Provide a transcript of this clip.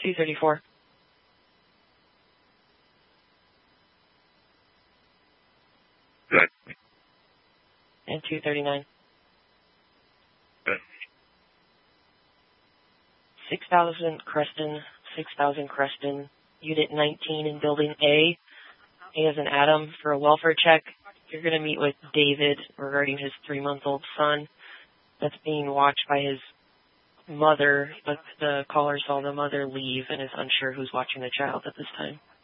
234. Good. And 239. Good. 6,000 Creston, Unit 19 in Building A. A as an Adam for a welfare check. You're going to meet with David regarding his 3-month-old son that's being watched by his mother, but the caller saw the mother leave and is unsure who's watching the child at this time.